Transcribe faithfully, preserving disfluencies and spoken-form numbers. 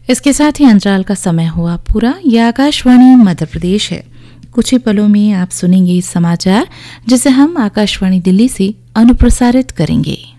इसके साथ ही अंतराल का समय हुआ पूरा। यह आकाशवाणी मध्य प्रदेश है। कुछ ही पलों में आप सुनेंगे समाचार जिसे हम आकाशवाणी दिल्ली से अनुप्रसारित करेंगे।